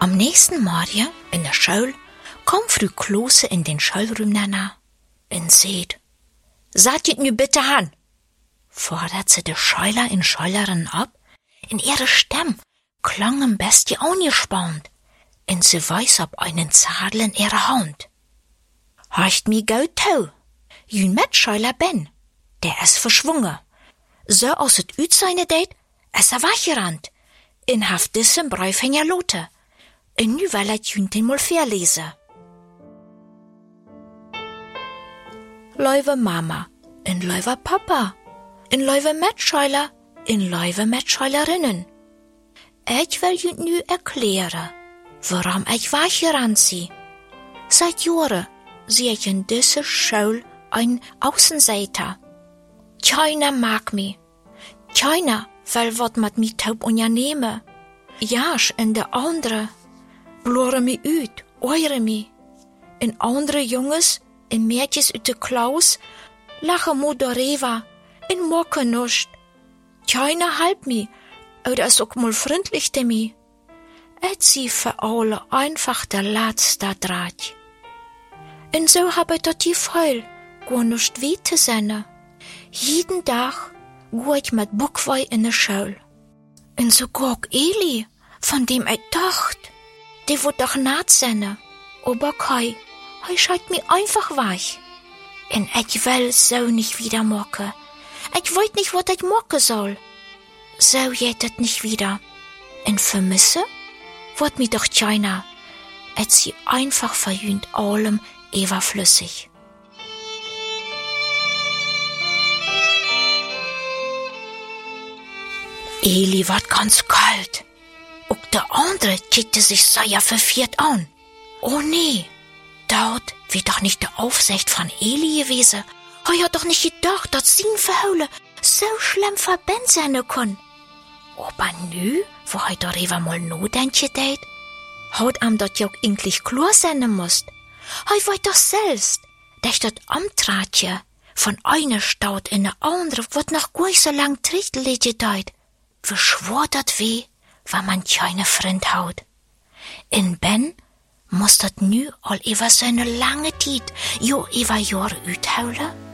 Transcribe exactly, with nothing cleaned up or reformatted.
Am nächsten Morgen in der Schule kom Frau Klose in den Schulraum nana und seht, seid ihr nu bitte an? Fordert sie die Schüler und Schülerinnen ab, in ihre Stimme klang am besten angespannt, und sie weiß ab einen Zadel in ihrer Hand. Heißt mi gut tau, jün Mitschüler bin, der ist verschwungen. So als het uit seine deit, ist er weggerannt, in haft dissen Breifhänger lote, und nu will er jün den mal verlesen. Leuwe Mama, in Leuwe Papa, in Leuwe Mitschüler, in Leuwe Mitschülerinnen. Ich will jün nu erklären, warum ich weggerannt sie. Seit Jahren sehe ich in dieser Schule ein Außenseiter. Keiner mag mich. Keiner will wat mit mir taub unternehmen. Jasch in der andere bloren mich uit, eure mich. In andere Jungs en Mädjes uit de Klaus lachen mo darüber en mocken nuscht. Keiner halb mich, oder ist auch mal freundlich zu mir. Et sie für alle einfach der letzte Draht. Und so hab ich dort die Feul, gar nicht weh zu sein. Jeden Tag geh ich mit Buckwei in der Schule. Und so guck Eli, von dem ich dacht, der wird doch naht sein. Aber kei, er scheint mir einfach weich. Und ich will so nicht wieder mocken. Ich weiß nicht, was ich mocken soll. So geht es nicht wieder. Und vermisse wird mir doch keiner. Et sie einfach verjünt allem überflüssig. Eli ward ganz kalt. Auch der andere kickte sich sehr verwirrt an. Oh nee, dort wird doch nicht der Aufsicht von Eli gewesen. Er hat doch nicht gedacht, dass sie ihn verhaulen so schlimm verbannt sein können. Aber nu, wo er darüber mal nachdenken deit, hat ihm dat ja eigentlich klar sein muss. Er weiß doch selbst, dass das Amtratje von einer Stadt in eine andere wird noch gar nicht so lang trichtelege deit. Wie schwor dat weh, wenn man keine Freund haut. In Ben muss dat nu all über so eine lange Zeit, jo über Jahre uithouden.